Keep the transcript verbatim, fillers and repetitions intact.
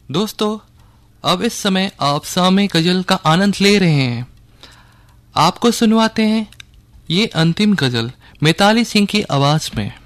दोस्तों, अब इस समय आप सामे गजल का आनंद ले रहे हैं। आपको सुनवाते हैं ये अंतिम गजल मिताली सिंह की आवाज में।